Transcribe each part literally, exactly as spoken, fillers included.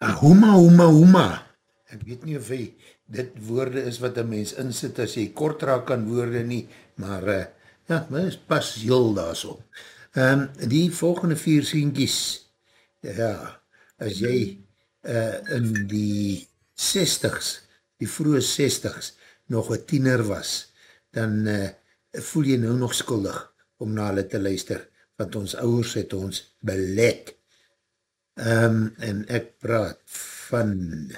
Ahuma, huma, huma. Ek weet nie of hy, dit woorde is wat een mens insit as jy kort raak aan woorde nie, maar uh, ja, mens pas heel daar so. Um, die volgende vier sienkies, ja, as jy uh, in die zestigs, die vroege zestigs, nog een tiener was, dan uh, voel jy nou nog skuldig om na hulle te luister, want ons ouers het ons belet. Um, en ek praat van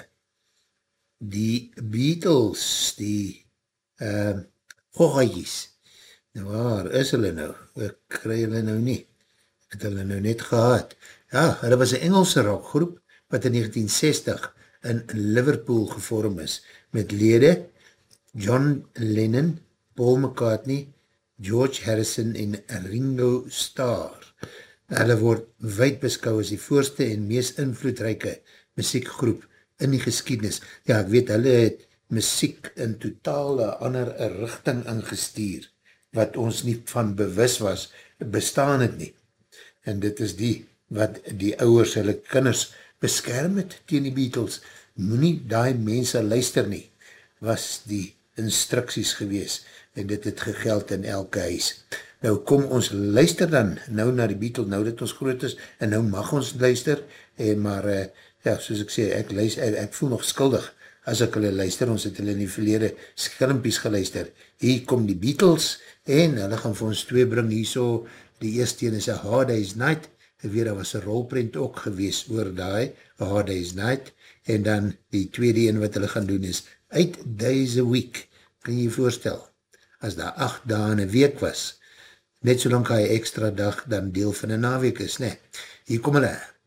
die Beatles, die uh, goggetjies. Nou waar is hulle nou? Ek kry hulle nou nie. Ek het hulle nou net gehad. Ja, hulle was een Engelse rockgroep wat in negentien zestig in Liverpool gevorm is, met lede John Lennon, Paul McCartney, George Harrison en Ringo Starr. Hulle word wyd beskou as die voorste en meest invloedryke muziekgroep in die geschiedenis. Ja, ek weet, hulle het muziek in totale ander richting ingestuur, wat ons nie van bewus was, bestaan het nie. En dit is die, wat die ouers hulle kinders beskerm het teen die Beatles. Moet nie die mense luister nie, was die instructies gewees, en dit het gegeld in elke huis. Nou kom ons luister dan nou na die Beatles, nou dat ons groot is, en nou mag ons luister, en maar, uh, ja, soos ek sê, ek, luister, ek, ek voel nog skuldig, as ek hulle luister, ons het hulle in die verlede skilmpies geluister. Hier kom die Beatles, en hulle gaan vir ons twee bring hier so, die eerste een is A Hard Day's Night, en weer, daar was een rolprint ook gewees oor die, A Hard Day's Night, en dan die tweede een wat hulle gaan doen is, Eight Days a Week, kan jy jy voorstel, as daar acht dae in een week was, net solang hy extra dag dan deel van een naweek is, ne? Hier kom hulle.